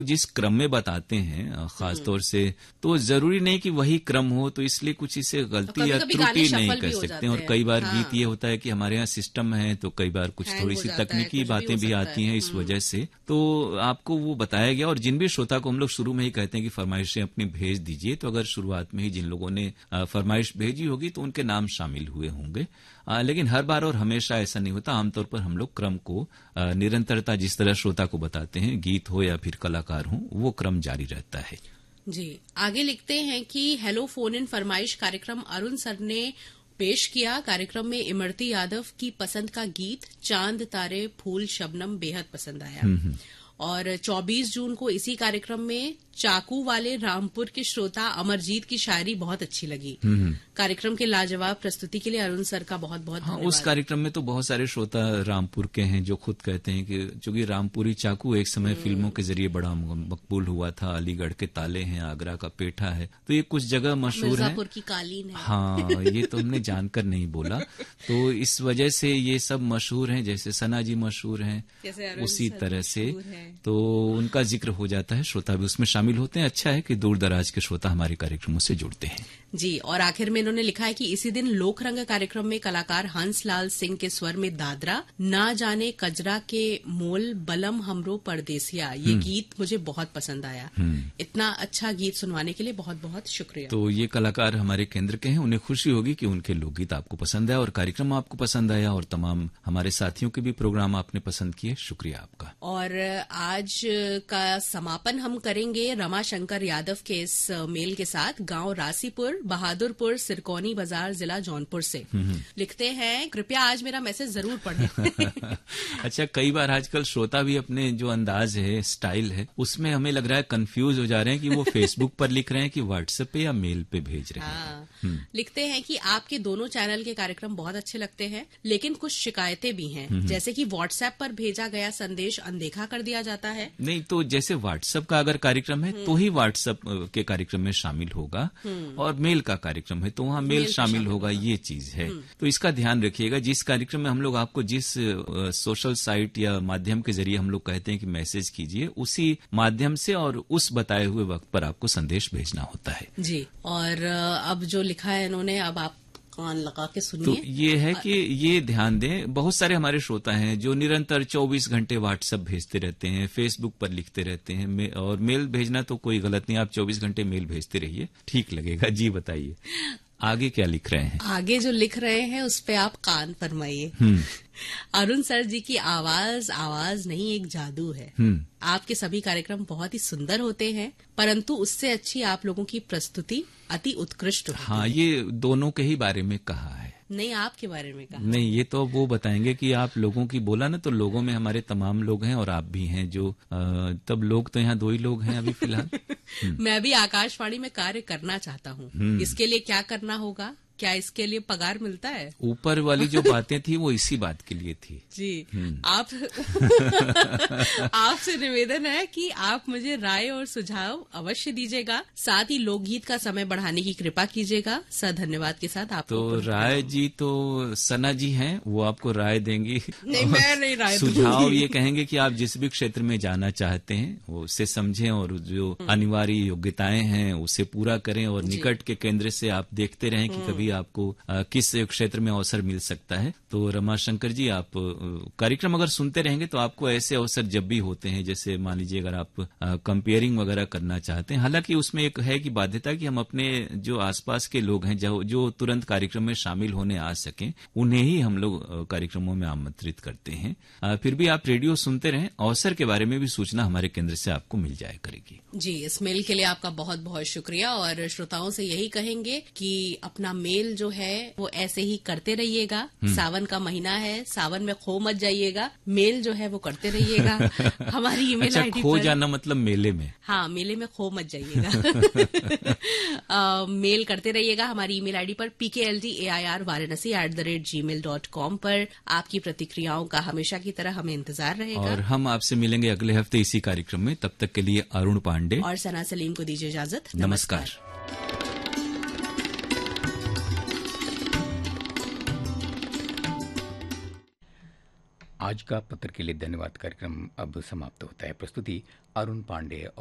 जिस क्रम में बताते हैं खास तौर से, तो जरूरी नहीं कि वही क्रम हो, तो इसलिए कुछ इसे गलती या त्रुटि नहीं कर सकते हैं। और कई बार गीत ये होता है कि हमारे यहाँ सिस्टम है, तो कई बार कुछ थोड़ी सी तकनीकी बातें भी आती हैं, इस वजह से तो आपको वो बताया गया। और जिन भी श्रोता को हम लोग शुरू में ही कहते हैं कि फरमाइशें अपनी भेज दीजिए, तो अगर शुरुआत में ही जिन लोगों ने फरमाइश भेजी होगी तो उनके नाम शामिल हुए होंगे। लेकिन हर बार और हमेशा ऐसा नहीं होता। आमतौर पर हम लोग क्रम को निरंतरता जिस तरह श्रोता को बताते हैं, गीत हो या फिर कलाकार हो, वो क्रम जारी रहता है। जी, आगे लिखते हैं कि हेलो फोन इन फरमाइश कार्यक्रम अरुण सर ने पेश किया। कार्यक्रम में इमरती यादव की पसंद का गीत चांद तारे फूल शबनम बेहद पसंद आया। और 24 जून को इसी कार्यक्रम में चाकू वाले रामपुर के श्रोता अमरजीत की शायरी बहुत अच्छी लगी। कार्यक्रम के लाजवाब प्रस्तुति के लिए अरुण सर का बहुत बहुत धन्यवाद। उस कार्यक्रम में तो बहुत सारे श्रोता रामपुर के हैं जो खुद कहते हैं कि चूंकि रामपुरी चाकू एक समय फिल्मों के जरिए बड़ा मकबूल हुआ था। अलीगढ़ के ताले हैं, आगरा का पेठा है, तो ये कुछ जगह मशहूर है। मिर्जापुर की कालीन है। हाँ, ये तो हमने जानकर नहीं बोला। तो इस वजह से ये सब मशहूर हैं, जैसे सना जी मशहूर हैं, उसी तरह से तो उनका जिक्र हो जाता है, श्रोता भी उसमें शामिल होते हैं। अच्छा है कि दूर दराज के श्रोता हमारे कार्यक्रमों से जुड़ते हैं। जी, और आखिर में इन्होंने लिखा है कि इसी दिन लोकरंग कार्यक्रम में कलाकार हंसलाल सिंह के स्वर में दादरा ना जाने कजरा के मोल बलम हमरो परदेसिया, ये गीत मुझे बहुत पसंद आया। इतना अच्छा गीत सुनवाने के लिए बहुत बहुत शुक्रिया। तो ये कलाकार हमारे केंद्र के हैं, उन्हें खुशी होगी कि उनके लोकगीत आपको पसंद आया और कार्यक्रम आपको पसंद आया, और तमाम हमारे साथियों के भी प्रोग्राम आपने पसंद किए। शुक्रिया आपका। और आज का समापन हम करेंगे रमाशंकर यादव के इस मेल के साथ। गांव रासीपुर, बहादुरपुर, सिरकौनी बाजार, जिला जौनपुर से लिखते हैं, कृपया आज मेरा मैसेज जरूर पढ़ें। अच्छा, कई बार आजकल श्रोता भी अपने जो अंदाज है, स्टाइल है, उसमें हमें लग रहा है कंफ्यूज हो जा रहे हैं कि वो फेसबुक पर लिख रहे हैं कि व्हाट्सएप पे या मेल पे भेज रहे हैं। लिखते हैं कि आपके दोनों चैनल के कार्यक्रम बहुत अच्छे लगते हैं, लेकिन कुछ शिकायतें भी हैं, जैसे कि व्हाट्सएप पर भेजा गया संदेश अनदेखा कर दिया जाता है। नहीं, तो जैसे व्हाट्सएप का अगर कार्यक्रम है तो ही व्हाट्सएप के कार्यक्रम में शामिल होगा, और मेल का कार्यक्रम है तो वहाँ मेल शामिल होगा, ये चीज है। तो इसका ध्यान रखिएगा। जिस कार्यक्रम में हम लोग आपको जिस सोशल साइट या माध्यम के जरिए हम लोग कहते हैं कि मैसेज कीजिए, उसी माध्यम से और उस बताए हुए वक्त पर आपको संदेश भेजना होता है। जी, और अब जो लिखा है इन्होंने, अब आप कान लगा के सुनिए। तो ये है कि ये ध्यान दें, बहुत सारे हमारे श्रोता हैं जो निरंतर 24 घंटे व्हाट्सएप भेजते रहते हैं, फेसबुक पर लिखते रहते हैं, और मेल भेजना तो कोई गलत नहीं, आप 24 घंटे मेल भेजते रहिए, ठीक लगेगा। जी बताइए आगे क्या लिख रहे हैं। आगे जो लिख रहे हैं उस पे आप कान फरमाइए। अरुण सर जी की आवाज आवाज नहीं, एक जादू है। आपके सभी कार्यक्रम बहुत ही सुंदर होते हैं, परंतु उससे अच्छी आप लोगों की प्रस्तुति अति उत्कृष्ट होती है। हाँ, ये दोनों के ही बारे में कहा है। नहीं, आपके बारे में कहा। नहीं, ये तो वो बताएंगे कि आप लोगों की बोला ना, तो लोगों में हमारे तमाम लोग हैं और आप भी हैं, जो तब लोग तो यहाँ 2 ही लोग हैं अभी फिलहाल। मैं भी आकाशवाणी में कार्य करना चाहता हूँ। इसके लिए क्या करना होगा? क्या इसके लिए पगार मिलता है? ऊपर वाली जो बातें थी वो इसी बात के लिए थी। जी, आप आपसे निवेदन है कि आप मुझे राय और सुझाव अवश्य दीजिएगा। साथ ही लोकगीत का समय बढ़ाने की कृपा कीजिएगा। सर, धन्यवाद के साथ आपको। तो राय जी तो सना जी हैं, वो आपको राय देंगी। नहीं, मैं नहीं राय सुझाव ये कहेंगे कि आप जिस भी क्षेत्र में जाना चाहते हैं वो उसे समझें, और जो अनिवार्य योग्यताएं हैं उसे पूरा करें, और निकट के केंद्र से आप देखते रहें कि कभी आपको किस क्षेत्र में अवसर मिल सकता है। तो रमाशंकर जी, आप कार्यक्रम अगर सुनते रहेंगे तो आपको ऐसे अवसर जब भी होते हैं, जैसे मान लीजिए अगर आप कंपेयरिंग वगैरह करना चाहते हैं, हालांकि उसमें एक है कि बाध्यता कि हम अपने जो आसपास के लोग हैं जो तुरंत कार्यक्रम में शामिल होने आ सकें, उन्हें ही हम लोग कार्यक्रमों में आमंत्रित करते हैं। फिर भी आप रेडियो सुनते रहें, अवसर के बारे में भी सूचना हमारे केंद्र से आपको मिल जाया करेगी। जी, इस मेल के लिए आपका बहुत बहुत शुक्रिया, और श्रोताओं से यही कहेंगे कि अपना मेल जो है वो ऐसे ही करते रहिएगा। सावन का महीना है, सावन में खो मत जाइएगा, मेल जो है वो करते रहिएगा। हमारी ईमेल आईडी खो जाना मतलब मेले में? हाँ, मेले में खो मत जाइएगा। मेल करते रहिएगा हमारी ईमेल आईडी पर pkldair@gmail.com पर। आपकी प्रतिक्रियाओं का हमेशा की तरह हमें इंतजार रहेगा, और हम आपसे मिलेंगे अगले हफ्ते इसी कार्यक्रम में। तब तक के लिए अरुण पांडे और सना सलीम को दीजिए इजाजत। नमस्कार। आज का पत्र के लिए धन्यवाद कार्यक्रम अब समाप्त होता है। प्रस्तुति अरुण पांडे